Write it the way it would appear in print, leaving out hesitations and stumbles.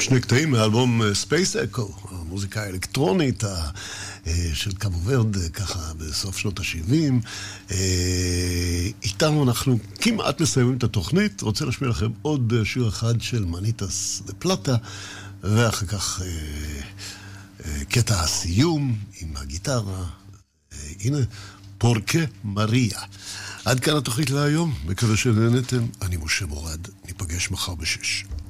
שני קטעים מאלבום ספייס אקו, המוזיקה האלקטרונית של קאבו ורד, ככה בסוף שנות ה-70. איתנו אנחנו כמעט מסיימים את התוכנית. רוצה להשמיע לכם עוד שיר אחד של מניטס דה פלטה, ואחר כך קטע הסיום עם הגיטרה. הנה, פורקה מריה. עד כאן התוכנית להיום, מקווה שנהנתם. אני משה מורד, ניפגש מחר ב-6.